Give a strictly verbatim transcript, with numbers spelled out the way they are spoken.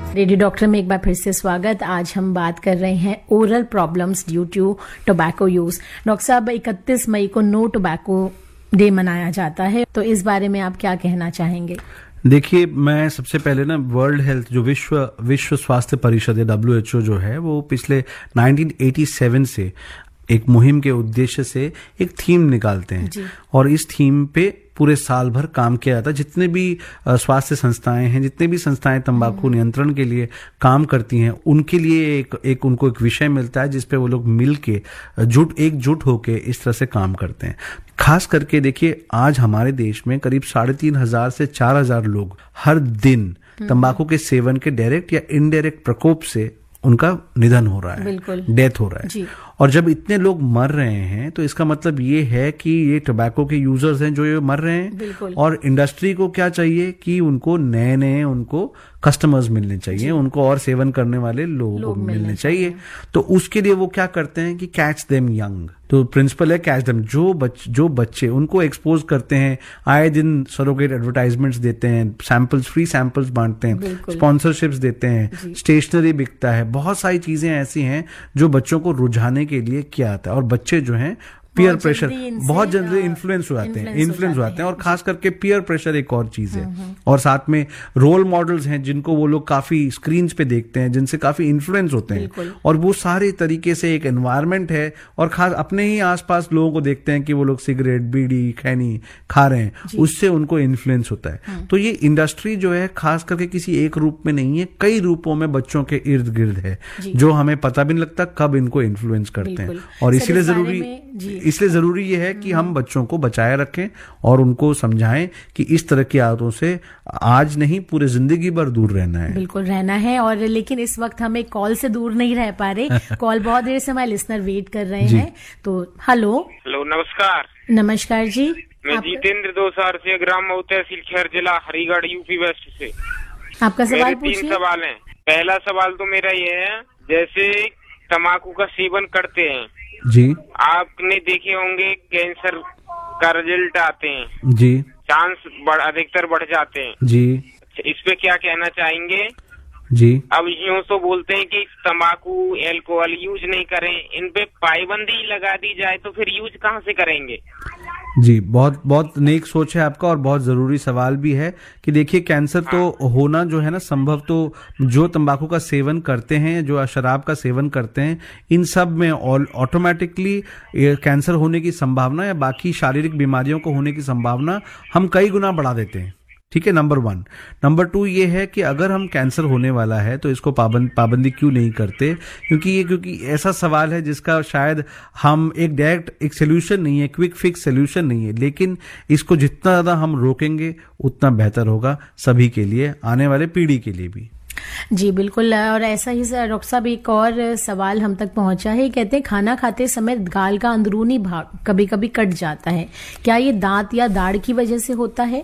Radio doctor में एक बार फिर से स्वागत। आज हम बात कर रहे हैं oral problems due to tobacco use. Doctor साहब, इकतीस मई को नो टोबैको डे मनाया जाता है, तो इस बारे में आप क्या कहना चाहेंगे? देखिए, मैं सबसे पहले ना वर्ल्ड हेल्थ जो विश्व विश्व स्वास्थ्य परिषद है डब्ल्यू एच ओ जो है, वो पिछले नाइनटीन एटी सेवन से एक मुहिम के उद्देश्य से एक थीम निकालते हैं और इस थीम पे पूरे साल भर काम किया जाता है। जितने भी स्वास्थ्य संस्थाएं हैं, जितने भी संस्थाएं तंबाकू नियंत्रण के लिए काम करती हैं, उनके लिए एक एक उनको एक विषय मिलता है जिसपे वो लोग मिल के जुट एकजुट होके इस तरह से काम करते हैं। खास करके देखिए, आज हमारे देश में करीब साढ़े तीन हजार से चार हजार लोग हर दिन तंबाकू के सेवन के डायरेक्ट या इनडायरेक्ट प्रकोप से उनका निधन हो रहा है, डेथ हो रहा है। और जब इतने लोग मर रहे हैं तो इसका मतलब ये है कि ये टोबैको के यूजर्स हैं जो ये मर रहे हैं, और इंडस्ट्री को क्या चाहिए कि उनको नए नए उनको कस्टमर्स मिलने चाहिए, उनको और सेवन करने वाले लोगों लोग को मिलने चाहिए। तो उसके लिए वो क्या करते हैं कि कैच देम यंग। तो प्रिंसिपल है कैच देम। जो बच, जो बच्चे उनको एक्सपोज करते हैं, आए दिन सरोगेट एडवर्टाइजमेंट्स देते हैं, सैंपल्स फ्री सैंपल्स बांटते हैं, स्पॉन्सरशिप्स देते हैं, स्टेशनरी बिकता है, बहुत सारी चीजें ऐसी हैं जो बच्चों को रुझाने के लिए किया जाता है। और बच्चे जो हैं पीयर प्रेशर बहुत जल्दी इन्फ्लुएंस हो जाते हैं इन्फ्लुएंस हो जाते हैं और खास करके पीयर प्रेशर एक और चीज है। और साथ में रोल मॉडल्स हैं जिनको वो लोग काफी स्क्रीन्स पे देखते हैं, जिनसे काफी इन्फ्लुएंस होते हैं, और वो सारे तरीके से एक एनवायरनमेंट है। और खास अपने ही आसपास लोगों को देखते हैं कि वो लोग सिगरेट, बीड़ी, खैनी खा रहे हैं, उससे उनको इन्फ्लुएंस होता है। तो ये इंडस्ट्री जो है खास करके किसी एक रूप में नहीं है, कई रूपों में बच्चों के इर्द गिर्द है, जो हमें पता भी नहीं लगता कब इनको इन्फ्लुएंस करते हैं। और इसीलिए जरूरी इसलिए जरूरी ये है कि हम बच्चों को बचाए रखें और उनको समझाएं कि इस तरह की आदतों से आज नहीं पूरे जिंदगी भर दूर रहना है। बिल्कुल रहना है। और लेकिन इस वक्त हम एक कॉल से दूर नहीं रह पा रहे। कॉल बहुत देर से हमारे लिसनर वेट कर रहे हैं। तो हेलो हेलो नमस्कार। नमस्कार जी, मैं जितेंद्र दोसार से, ग्राम मऊ तहसील खैर जिला हरिगढ़ यूपी वेस्ट से। आपका सवाल पूछिए। तीन सवाल हैं। पहला सवाल तो मेरा ये है, जैसे तम्बाकू का सेवन करते हैं जी, आपने देखे होंगे कैंसर का रिजल्ट आते हैं जी, चांस बढ़ अधिकतर बढ़ जाते हैं जी। इस पे क्या कहना चाहेंगे जी? अब यूं तो बोलते हैं कि तंबाकू एल्कोहल यूज नहीं करें, इन पे पाबंदी लगा दी जाए तो फिर यूज कहाँ से करेंगे? जी, बहुत बहुत नेक सोच है आपका और बहुत जरूरी सवाल भी है कि देखिए, कैंसर हाँ। तो होना जो है ना संभव, तो जो तंबाकू का सेवन करते हैं, जो शराब का सेवन करते हैं, इन सब में ऑटोमेटिकली कैंसर होने की संभावना या बाकी शारीरिक बीमारियों को होने की संभावना हम कई गुना बढ़ा देते हैं। ठीक है, नंबर वन। नंबर टू ये है कि अगर हम कैंसर होने वाला है तो इसको पाबंद पाबंदी क्यों नहीं करते? क्योंकि ये क्योंकि ऐसा सवाल है जिसका शायद हम एक डायरेक्ट एक सोल्यूशन नहीं है, क्विक फिक्स सोल्यूशन नहीं है, लेकिन इसको जितना ज्यादा हम रोकेंगे उतना बेहतर होगा सभी के लिए, आने वाले पीढ़ी के लिए भी। जी बिल्कुल। और ऐसा ही डॉक्टर साहब एक और सवाल हम तक पहुंचा है। कहते हैं खाना खाते समय गाल का अंदरूनी भाग कभी कभी कट जाता है, क्या ये दांत या दाढ़ की वजह से होता है?